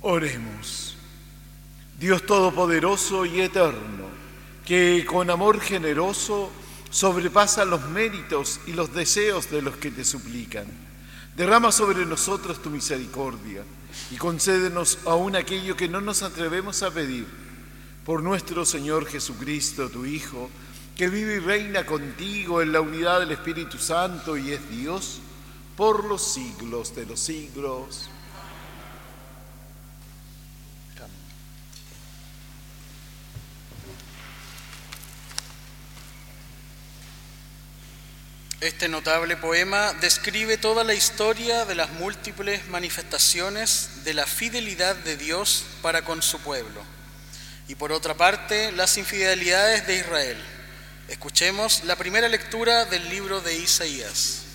Oremos. Dios Todopoderoso y Eterno, que con amor generoso sobrepasa los méritos y los deseos de los que te suplican, derrama sobre nosotros tu misericordia y concédenos aún aquello que no nos atrevemos a pedir. Por nuestro Señor Jesucristo, tu Hijo, que vive y reina contigo en la unidad del Espíritu Santo y es Dios, por los siglos de los siglos. Este notable poema describe toda la historia de las múltiples manifestaciones de la fidelidad de Dios para con su pueblo y, por otra parte, las infidelidades de Israel. Escuchemos la primera lectura del libro de Isaías.